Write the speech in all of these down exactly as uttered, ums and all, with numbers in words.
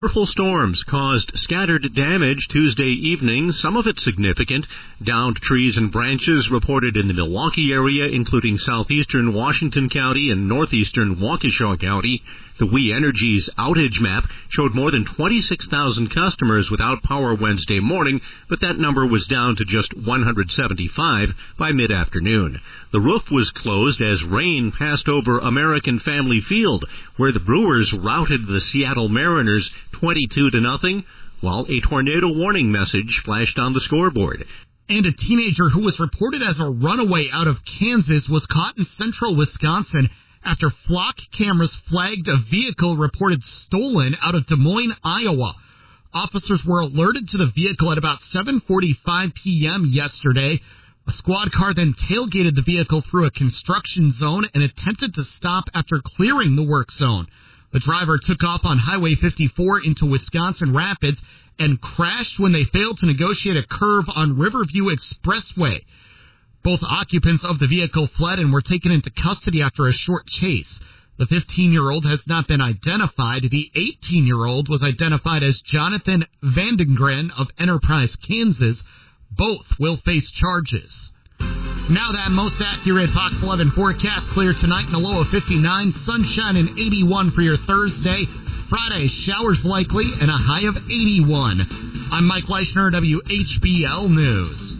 Powerful storms caused scattered damage Tuesday evening, some of it significant. Downed trees and branches reported in the Milwaukee area, including southeastern Washington County and northeastern Waukesha County. The We Energies outage map showed more than twenty-six thousand customers without power Wednesday morning, but that number was down to just one hundred seventy-five by mid-afternoon. The roof was closed as rain passed over American Family Field, where the Brewers routed the Seattle Mariners twenty-two to nothing, while a tornado warning message flashed on the scoreboard. And a teenager who was reported as a runaway out of Kansas was caught in central Wisconsin after flock cameras flagged a vehicle reported stolen out of Des Moines, Iowa. Officers were alerted to the vehicle at about seven forty-five p.m. yesterday. A squad car then tailgated the vehicle through a construction zone and attempted to stop after clearing the work zone. The driver took off on Highway fifty-four into Wisconsin Rapids and crashed when they failed to negotiate a curve on Riverview Expressway. Both occupants of the vehicle fled and were taken into custody after a short chase. The fifteen-year-old has not been identified. The eighteen-year-old was identified as Jonathan Vandengren of Enterprise, Kansas. Both will face charges. Now that most accurate Fox eleven forecast. Clear tonight and a low of fifty-nine. Sunshine and eighty-one for your Thursday. Friday, showers likely and a high of eighty-one. I'm Mike Leishner, W H B L News.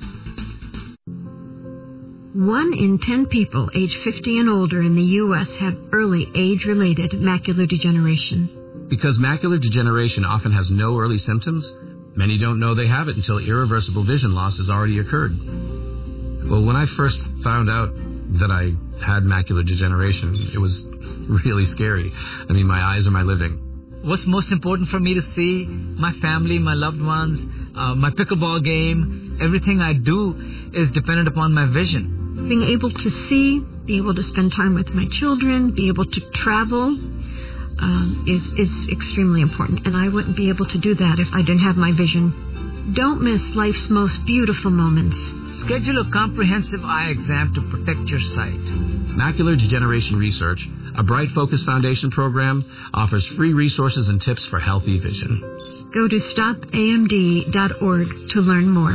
One in ten people age fifty and older in the U S have early age-related macular degeneration. Because macular degeneration often has no early symptoms, many don't know they have it until irreversible vision loss has already occurred. Well, when I first found out that I had macular degeneration, it was really scary. I mean, my eyes are my living. What's most important for me to see? My family, my loved ones, uh, my pickleball game. Everything I do is dependent upon my vision. Being able to see, be able to spend time with my children, be able to travel um, is, is extremely important. And I wouldn't be able to do that if I didn't have my vision. Don't miss life's most beautiful moments. Schedule a comprehensive eye exam to protect your sight. Macular Degeneration Research, a Bright Focus Foundation program, offers free resources and tips for healthy vision. Go to stop A M D dot org to learn more.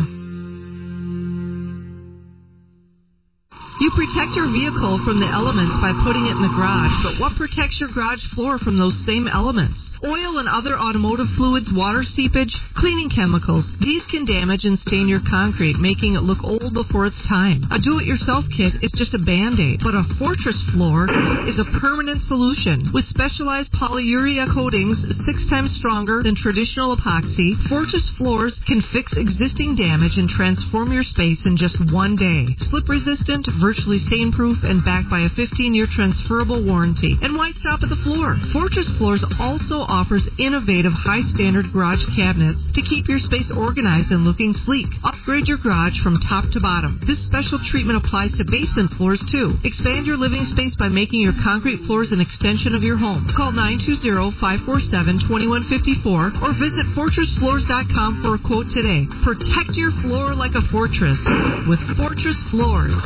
You protect your vehicle from the elements by putting it in the garage, but what protects your garage floor from those same elements? Oil and other automotive fluids, water seepage, cleaning chemicals. These can damage and stain your concrete, making it look old before its time. A do-it-yourself kit is just a Band-Aid, but a Fortress floor is a permanent solution. With specialized polyurea coatings six times stronger than traditional epoxy, Fortress floors can fix existing damage and transform your space in just one day. Slip-resistant, virtually stain-proof, and backed by a fifteen-year transferable warranty. And why stop at the floor? Fortress Floors also offers innovative, high-standard garage cabinets to keep your space organized and looking sleek. Upgrade your garage from top to bottom. This special treatment applies to basement floors, too. Expand your living space by making your concrete floors an extension of your home. Call nine two zero, five four seven, two one five four or visit fortress floors dot com for a quote today. Protect your floor like a fortress with Fortress Floors.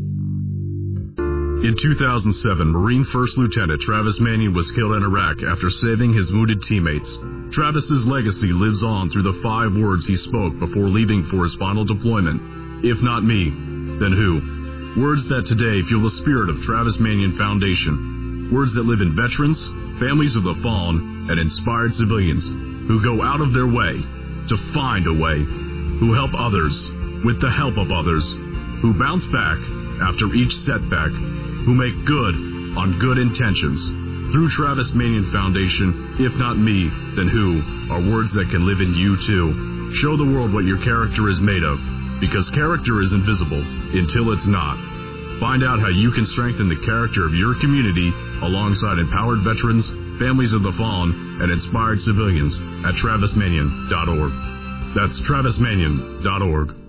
In two thousand seven, Marine First Lieutenant Travis Manion was killed in Iraq after saving his wounded teammates. Travis's legacy lives on through the five words he spoke before leaving for his final deployment. If not me, then who? Words that today fuel the spirit of Travis Manion Foundation. Words that live in veterans, families of the fallen, and inspired civilians who go out of their way to find a way, who help others with the help of others, who bounce back after each setback, who make good on good intentions. Through Travis Manion Foundation, if not me, then who, are words that can live in you too. Show the world what your character is made of, because character is invisible until it's not. Find out how you can strengthen the character of your community alongside empowered veterans, families of the fallen, and inspired civilians at travis manion dot org. That's travis manion dot org.